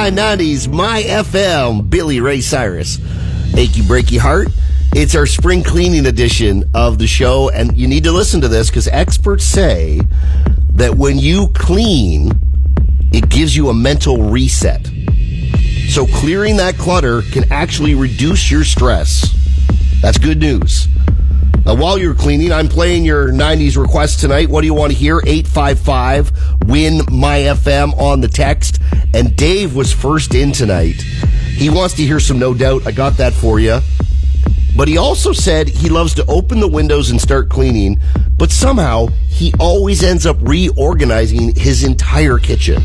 TGI 90s, My FM, Billy Ray Cyrus. Achy Breaky Heart. It's our spring cleaning edition of the show, and you need to listen to this because experts say that when you clean, it gives you a mental reset. So clearing that clutter can actually reduce your stress. That's good news. Now, while you're cleaning, I'm playing your 90s request tonight. What do you want to hear? 855-WIN-MY-FM on the text. And Dave was first in tonight. He wants to hear some No Doubt. I got that for you. But he also said he loves to open the windows and start cleaning, but somehow he always ends up reorganizing his entire kitchen.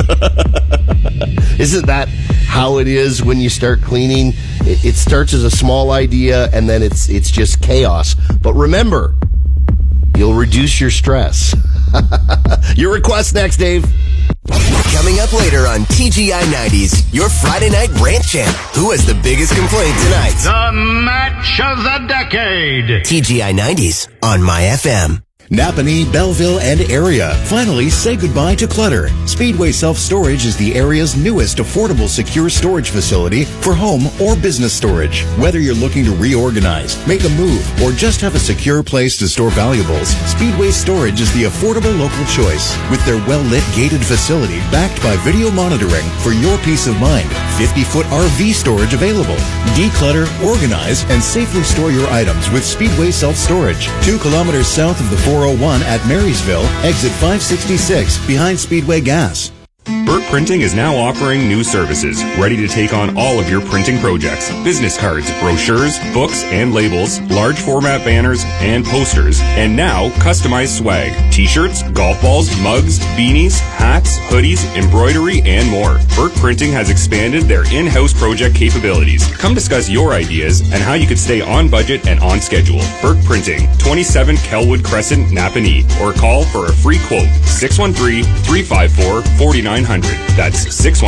Isn't that how it is when you start cleaning? It starts as a small idea, and then it's just chaos. But remember, you'll reduce your stress. Your request next, Dave. Coming up later on TGI 90s, your Friday night rant champ. Who has the biggest complaint tonight? The match of the decade. TGI 90s on My FM. Napanee, Belleville, and area. Finally, say goodbye to clutter. Speedway Self-Storage is the area's newest affordable secure storage facility for home or business storage. Whether you're looking to reorganize, make a move, or just have a secure place to store valuables, Speedway Storage is the affordable local choice. With their well-lit gated facility backed by video monitoring for your peace of mind. 50-foot RV storage available. Declutter, organize, and safely store your items with Speedway Self-Storage. 2 kilometers south of the 401 at Marysville, exit 566, behind Speedway Gas. Burke Printing is now offering new services, ready to take on all of your printing projects. Business cards, brochures, books and labels, large format banners and posters, and now customized swag. T-shirts, golf balls, mugs, beanies, hats, hoodies, embroidery, and more. Burke Printing has expanded their in-house project capabilities. Come discuss your ideas and how you could stay on budget and on schedule. Burke Printing, 27 Kelwood Crescent, Napanee, or call for a free quote, 613-354-4900. That's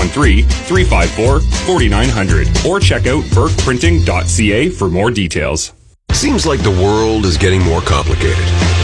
613-354-4900. Or check out burkeprinting.ca for more details. Seems like the world is getting more complicated.